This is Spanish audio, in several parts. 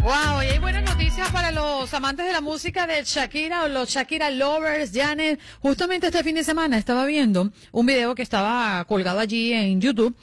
Wow, y hay buenas noticias para los amantes de la música de Shakira o los Shakira lovers, Janet. Justamente este fin de semana estaba viendo un video que estaba colgado allí en YouTube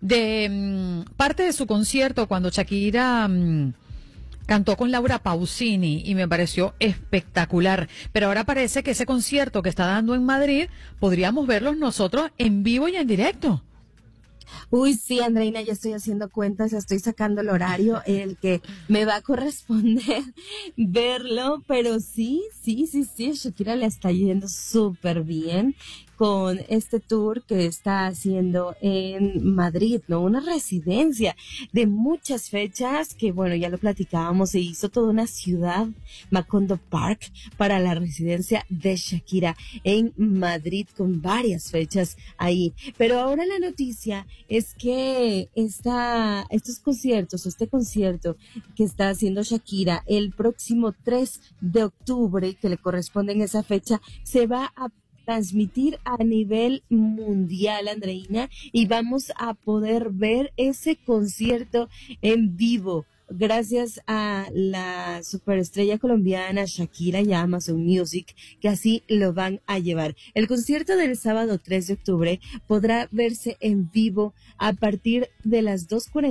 de parte de su concierto cuando Shakira cantó con Laura Pausini y me pareció espectacular. Pero ahora parece que ese concierto que está dando en Madrid podríamos verlos nosotros en vivo y en directo. Uy, sí, Andreina, ya estoy haciendo cuentas, ya estoy sacando el horario en el que me va a corresponder verlo, pero sí, Shakira le está yendo súper bien con este tour que está haciendo en Madrid, ¿no? Una residencia de muchas fechas que, bueno, ya lo platicábamos, se hizo toda una ciudad, Macondo Park, para la residencia de Shakira en Madrid con varias fechas ahí. Pero ahora la noticia es que estos conciertos, este concierto que está haciendo Shakira el próximo 3 de octubre, que le corresponde en esa fecha, se va a transmitir a nivel mundial, Andreina, y vamos a poder ver ese concierto en vivo. Gracias a la superestrella colombiana Shakira y a Amazon Music, que así lo van a llevar. El concierto del sábado 3 de octubre podrá verse en vivo a partir de las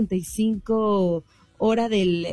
2:45 hora del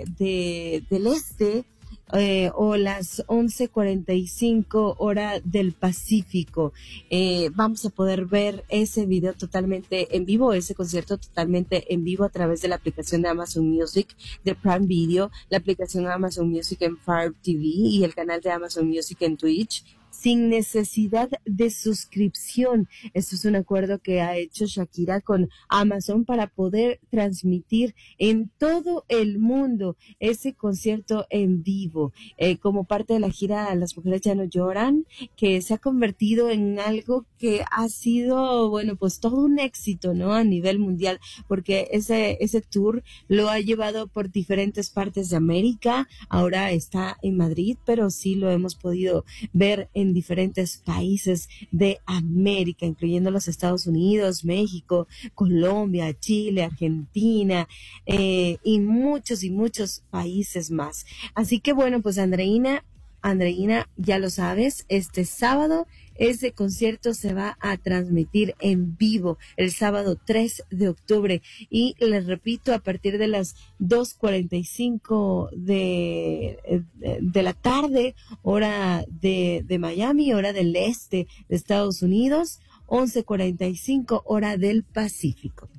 este, o las 11:45 hora del Pacífico. Vamos a poder ver ese video totalmente en vivo, ese concierto totalmente en vivo a través de la aplicación de Amazon Music, de Prime Video, la aplicación de Amazon Music en Fire TV y el canal de Amazon Music en Twitch, sin necesidad de suscripción. Esto es un acuerdo que ha hecho Shakira con Amazon para poder transmitir en todo el mundo ese concierto en vivo, como parte de la gira Las Mujeres Ya No Lloran, que se ha convertido en algo que ha sido, bueno, pues todo un éxito, ¿no? A nivel mundial, porque ese tour lo ha llevado por diferentes partes de América. Ahora está en Madrid, pero sí lo hemos podido ver en diferentes países de América, incluyendo los Estados Unidos, México, Colombia, Chile, Argentina, y muchos países más. Así que bueno, pues Andreina, ya lo sabes, este sábado ese concierto se va a transmitir en vivo el sábado 3 de octubre y les repito, a partir de las 2:45 de la tarde, hora de Miami, hora del este de Estados Unidos, 11:45 hora del Pacífico.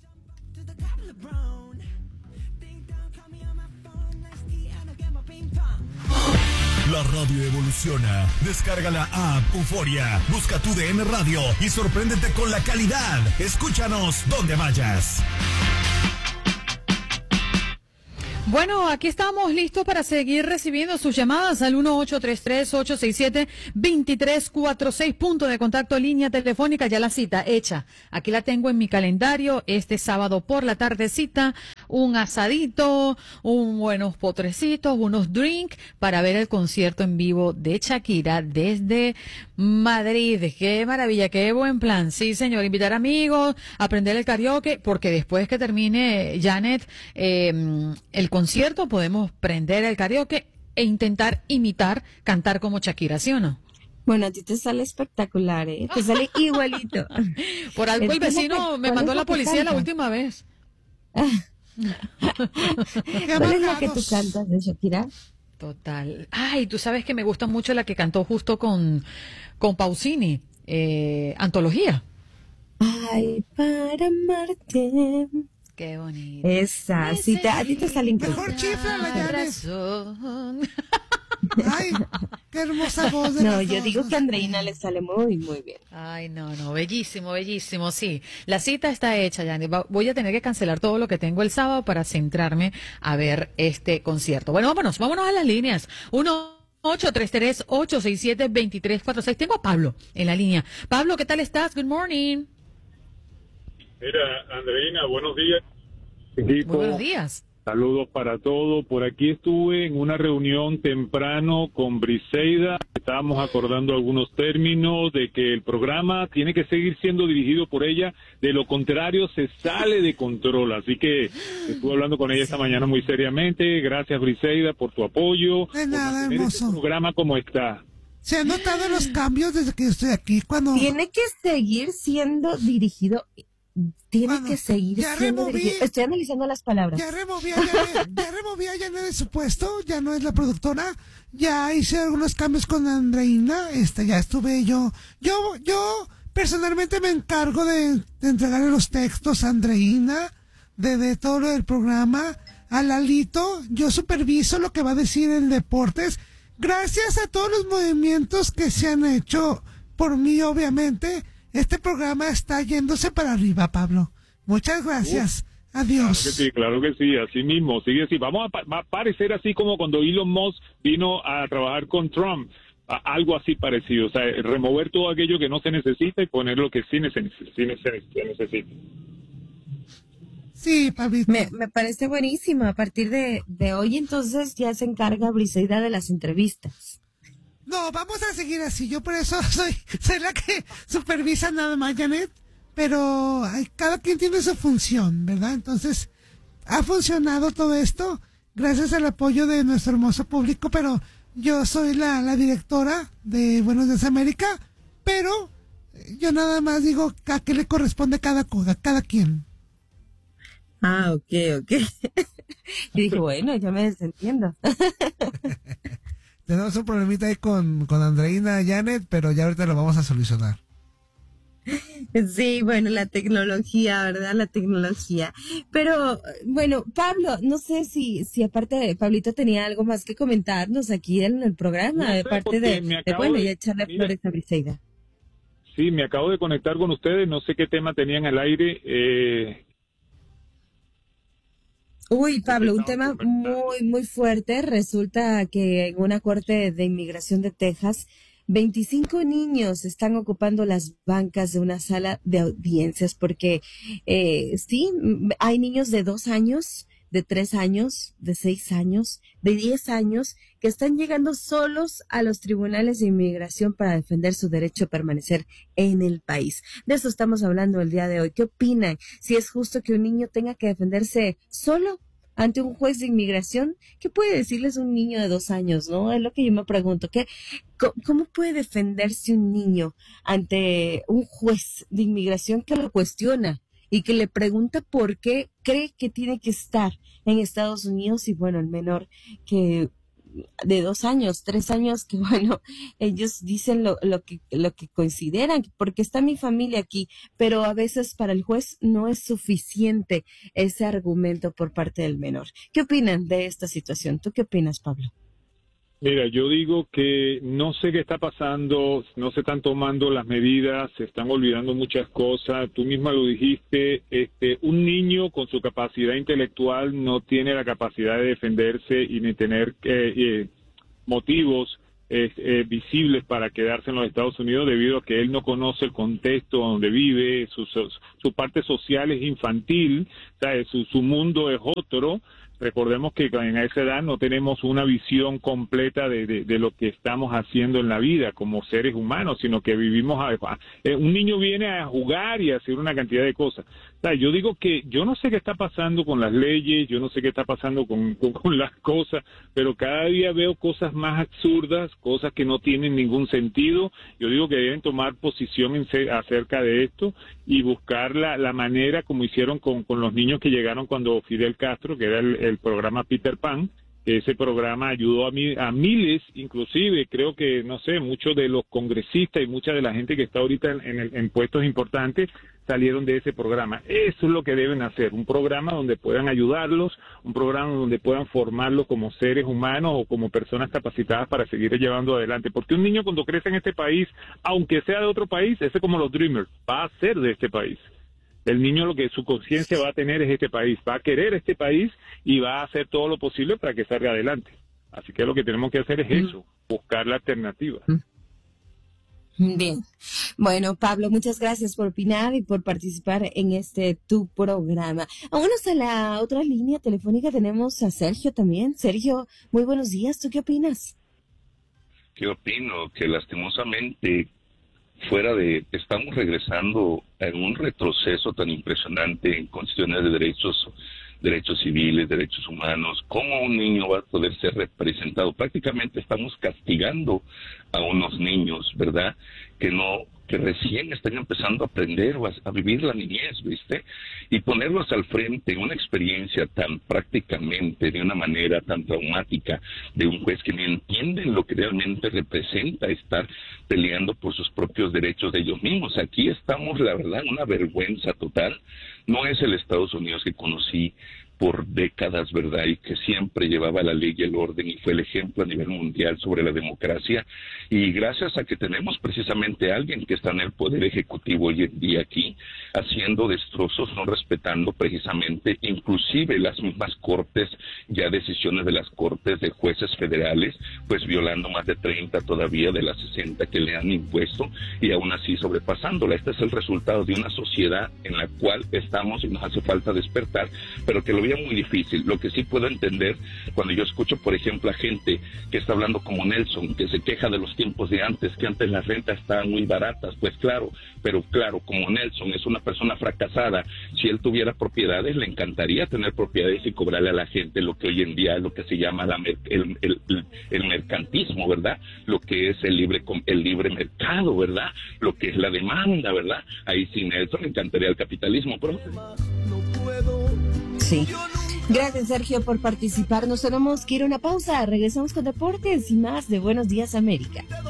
La radio evoluciona. Descarga la app Euforia. Busca tu DN Radio y sorpréndete con la calidad. Escúchanos donde vayas. Bueno, aquí estamos listos para seguir recibiendo sus llamadas al 1-833-867-2346, punto de contacto, línea telefónica, ya la cita hecha. Aquí la tengo en mi calendario, este sábado por la tardecita, un asadito, buenos potrecitos, unos drinks para ver el concierto en vivo de Shakira desde Madrid. Qué maravilla, qué buen plan. Sí, señor, invitar amigos, aprender el karaoke, porque después que termine Janet, el concierto podemos prender el karaoke e intentar cantar como Shakira, ¿sí o no? Bueno, a ti te sale espectacular, ¿eh? Te sale igualito. Por algo el vecino me mandó a la policía la última vez. ¿Cuál es la que tú cantas de Shakira? Total. Ay, tú sabes que me gusta mucho la que cantó justo con Pausini, Antología. Ay, para amarte. Qué bonito. Esa, sí, a ti te sale increíble. Mejor chifla, Razón. Ay, qué hermosa voz de No, las yo dos. digo que a Andreina le sale muy bien. Ay, no, bellísimo, sí. La cita está hecha, Yanni. Voy a tener que cancelar todo lo que tengo el sábado para centrarme a ver este concierto. Bueno, vámonos a las líneas. 1-833-867-2346. Tengo a Pablo en la línea. Pablo, ¿qué tal estás? Good morning. Mira, Andreina, buenos días. Muy buenos días. Saludos para todos. Por aquí estuve en una reunión temprano con Briseida. Estábamos acordando algunos términos de que el programa tiene que seguir siendo dirigido por ella. De lo contrario, se sale de control. Así que estuve hablando con ella esta mañana muy seriamente. Gracias, Briseida, por tu apoyo. De nada, por hermoso. este programa como está. Se han notado los cambios desde que yo estoy aquí. Cuando Tiene que seguir siendo dirigido. Tiene que seguir ya siendo removí- dirigido. Estoy analizando las palabras. ya removí a Janet de su puesto, ya no es la productora. Ya hice algunos cambios con Andreina. Ya estuve yo personalmente me encargo de entregarle los textos a Andreina, de todo lo del programa. A Lalito, yo superviso lo que va a decir en deportes. Gracias a todos los movimientos que se han hecho por mí, obviamente, este programa está yéndose para arriba, Pablo. Muchas gracias. Adiós. Claro que sí, así mismo, sigue así. Va a parecer así como cuando Elon Musk vino a trabajar con Trump, algo así parecido. O sea, remover todo aquello que no se necesita y poner lo que sí se necesita. Sí, Pablito. Me parece buenísimo. A partir de hoy, entonces, ya se encarga Briseida de las entrevistas. No, vamos a seguir así. Yo por eso soy la que supervisa nada más, Janet. Pero cada quien tiene su función, ¿verdad? Entonces, ha funcionado todo esto gracias al apoyo de nuestro hermoso público, pero yo soy la directora de Buenos Días América, pero yo nada más digo a qué le corresponde cada quien. Ah, ok. Y dije, bueno, ya me desentiendo. Tenemos un problemita ahí con Andreina, Janet, pero ya ahorita lo vamos a solucionar. Sí, bueno, la tecnología, ¿verdad? La tecnología. Pero, bueno, Pablo, no sé si aparte de Pablito tenía algo más que comentarnos aquí en el programa, No sé, aparte de ya echarle flores a Briseida. Sí, me acabo de conectar con ustedes, no sé qué tema tenían al aire. Uy, Pablo, un tema muy, muy fuerte. Resulta que en una corte de inmigración de Texas, 25 niños están ocupando las bancas de una sala de audiencias porque, sí, hay niños de 2 años, de 3 años, de 6 años, de 10 años que están llegando solos a los tribunales de inmigración para defender su derecho a permanecer en el país. De eso estamos hablando el día de hoy. ¿Qué opinan? Si es justo que un niño tenga que defenderse solo ante un juez de inmigración. ¿Qué puede decirles un niño de 2 años, no? Es lo que yo me pregunto. ¿Cómo puede defenderse un niño ante un juez de inmigración que lo cuestiona y que le pregunta por qué cree que tiene que estar en Estados Unidos? Y bueno, el menor que de 2 años, 3 años, que bueno, ellos dicen lo que consideran, porque está mi familia aquí, pero a veces para el juez no es suficiente ese argumento por parte del menor. ¿Qué opinan de esta situación? ¿Tú qué opinas, Pablo? Mira, yo digo que no sé qué está pasando, no se están tomando las medidas, se están olvidando muchas cosas. Tú misma lo dijiste, un niño con su capacidad intelectual no tiene la capacidad de defenderse y ni tener motivos visibles para quedarse en los Estados Unidos debido a que él no conoce el contexto donde vive, su parte social es infantil, ¿sabes? Su mundo es otro. Recordemos que en esa edad no tenemos una visión completa de lo que estamos haciendo en la vida como seres humanos, sino que vivimos un niño viene a jugar y a hacer una cantidad de cosas. O sea, yo digo que yo no sé qué está pasando con las leyes, yo no sé qué está pasando con las cosas, pero cada día veo cosas más absurdas, cosas que no tienen ningún sentido. Yo digo que deben tomar posición acerca de esto y buscar la manera como hicieron con los niños que llegaron cuando Fidel Castro, que era el programa Peter Pan, que ese programa ayudó a miles, inclusive creo que, no sé, muchos de los congresistas y mucha de la gente que está ahorita en puestos importantes salieron de ese programa. Eso es lo que deben hacer, un programa donde puedan ayudarlos, un programa donde puedan formarlos como seres humanos o como personas capacitadas para seguir llevando adelante. Porque un niño cuando crece en este país, aunque sea de otro país, ese es como los Dreamers, va a ser de este país. El niño lo que su conciencia va a tener es este país, va a querer este país y va a hacer todo lo posible para que salga adelante. Así que lo que tenemos que hacer es eso, buscar la alternativa. Bien. Bueno, Pablo, muchas gracias por opinar y por participar en tu programa. Vámonos a la otra línea telefónica. Tenemos a Sergio también. Sergio, muy buenos días. ¿Tú qué opinas? ¿Qué opino? Que lastimosamente estamos regresando a un retroceso tan impresionante en cuestiones de derechos civiles, derechos humanos. ¿Cómo un niño va a poder ser representado? Prácticamente estamos castigando a unos niños, ¿verdad? Que recién están empezando a aprender o a vivir la niñez, ¿viste? Y ponerlos al frente, una experiencia tan prácticamente, de una manera tan traumática, de un juez que ni entienden lo que realmente representa estar peleando por sus propios derechos de ellos mismos. Aquí estamos, la verdad, una vergüenza total. No es el Estados Unidos que conocí por décadas, ¿verdad? Y que siempre llevaba la ley y el orden y fue el ejemplo a nivel mundial sobre la democracia. Y gracias a que tenemos precisamente a alguien que está en el poder ejecutivo hoy en día aquí, haciendo destrozos, no respetando precisamente inclusive las mismas cortes, ya decisiones de las cortes de jueces federales, pues violando más de 30 todavía de las 60 que le han impuesto y aún así sobrepasándola. Este es el resultado de una sociedad en la cual estamos y nos hace falta despertar, pero que lo veía muy difícil. Lo que sí puedo entender cuando yo escucho, por ejemplo, a gente que está hablando como Nelson, que se queja de los tiempos de antes, que antes las rentas estaban muy baratas, pues claro, pero claro, como Nelson es una persona fracasada, si él tuviera propiedades, le encantaría tener propiedades y cobrarle a la gente lo que hoy en día es lo que se llama el mercantismo, ¿verdad? Lo que es el libre mercado, ¿verdad? Lo que es la demanda, ¿verdad? Ahí sí Nelson le encantaría el capitalismo, pero... Sí. Gracias, Sergio, por participar. Nos tenemos que ir a una pausa. Regresamos con deportes y más de Buenos Días, América.